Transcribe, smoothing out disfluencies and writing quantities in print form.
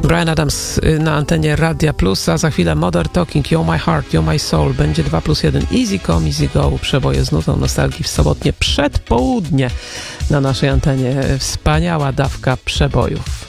Bryan Adams na antenie Radia Plus, a za chwilę Modern Talking, You're My Heart, You're My Soul. Będzie 2+1. Easy Come, Easy Go. Przeboje z nutą nostalgii w sobotnie przedpołudnie na naszej antenie. Wspaniała dawka przebojów.